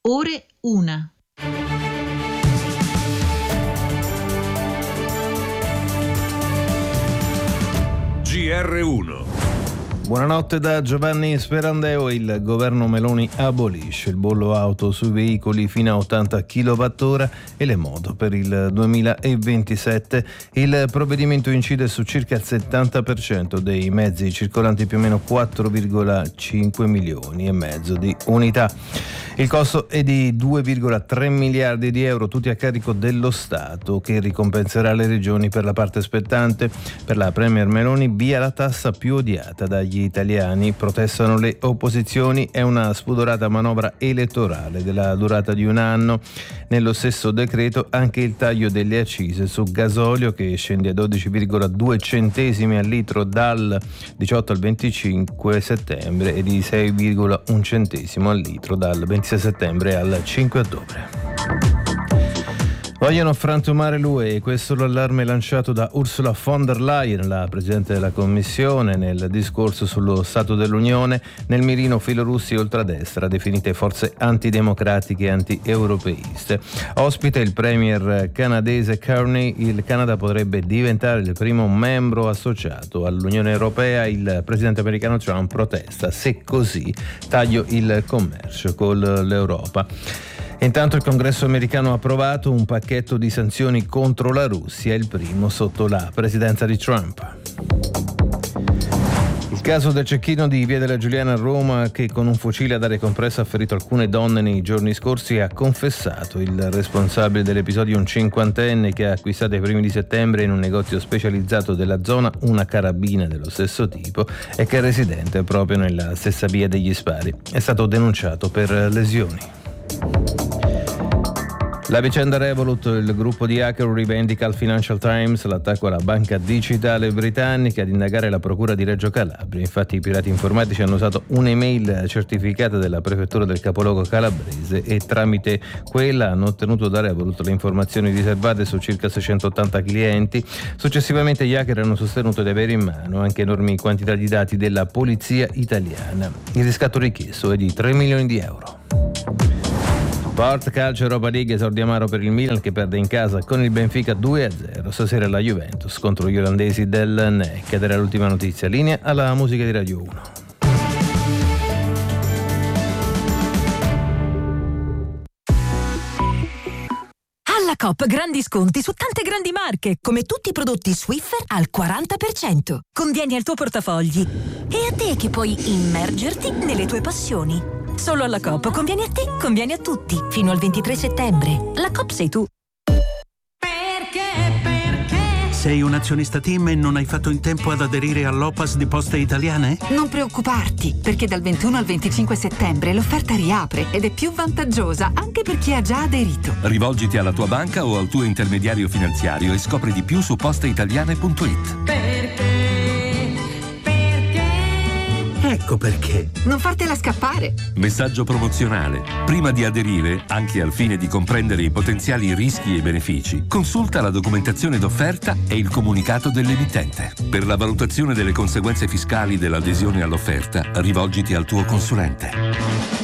Ore 1. GR1. Buonanotte da Giovanni Sperandeo. Il governo Meloni abolisce il bollo auto sui veicoli fino a 80 kWh e le moto per il 2027. Il provvedimento incide su circa il 70% dei mezzi circolanti, più o meno 4,5 milioni e mezzo di unità. Il costo è di 2,3 miliardi di euro, tutti a carico dello Stato, che ricompenserà le regioni per la parte spettante. Per la Premier Meloni, via la tassa più odiata dagli italiani, protestano le opposizioni. È una spudorata manovra elettorale della durata di un anno. Nello stesso decreto anche il taglio delle accise su gasolio, che scende a 12,2 centesimi al litro dal 18 al 25 settembre e di 6,1 centesimo al litro dal 26 settembre al 5 ottobre. Vogliono frantumare l'UE, questo è l'allarme lanciato da Ursula von der Leyen, la Presidente della Commissione, nel discorso sullo Stato dell'Unione. Nel mirino filorussi e ultradestra, definite forze antidemocratiche e anti-europeiste. Ospite il premier canadese Carney. Il Canada potrebbe diventare il primo membro associato all'Unione Europea. Il presidente americano Trump protesta: se così taglio il commercio con l'Europa. Intanto il Congresso americano ha approvato un pacchetto di sanzioni contro la Russia, il primo sotto la presidenza di Trump. Il caso del cecchino di Via della Giuliana a Roma, che con un fucile ad aria compressa ha ferito alcune donne nei giorni scorsi, ha confessato il responsabile dell'episodio, un cinquantenne che ha acquistato ai primi di settembre in un negozio specializzato della zona una carabina dello stesso tipo e che è residente proprio nella stessa via degli spari. È stato denunciato per lesioni. La vicenda Revolut, il gruppo di hacker rivendica al Financial Times l'attacco alla banca digitale britannica. Ad indagare la procura di Reggio Calabria. Infatti i pirati informatici hanno usato un'email certificata della prefettura del capoluogo calabrese e tramite quella hanno ottenuto da Revolut le informazioni riservate su circa 680 clienti. Successivamente gli hacker hanno sostenuto di avere in mano anche enormi quantità di dati della polizia italiana. Il riscatto richiesto è di 3 milioni di euro. Sport, calcio, Europa League, esordio amaro per il Milan, che perde in casa con il Benfica 2-0. Stasera la Juventus contro gli olandesi del NEC. Ed era l'ultima notizia. Linea alla musica di Radio 1. Alla Coop grandi sconti su tante grandi marche, come tutti i prodotti Swiffer al 40%. Convieni al tuo portafogli e a te che puoi immergerti nelle tue passioni. Solo alla Coop conviene a te, conviene a tutti. Fino al 23 settembre. La Coop sei tu. Perché? Sei un azionista TIM e non hai fatto in tempo ad aderire all'OPAS di Poste Italiane? Non preoccuparti, perché dal 21 al 25 settembre l'offerta riapre ed è più vantaggiosa anche per chi ha già aderito. Rivolgiti alla tua banca o al tuo intermediario finanziario e scopri di più su posteitaliane.it. Ecco perché. Non fartela scappare. Messaggio promozionale. Prima di aderire, anche al fine di comprendere i potenziali rischi e benefici, consulta la documentazione d'offerta e il comunicato dell'emittente. Per la valutazione delle conseguenze fiscali dell'adesione all'offerta, rivolgiti al tuo consulente.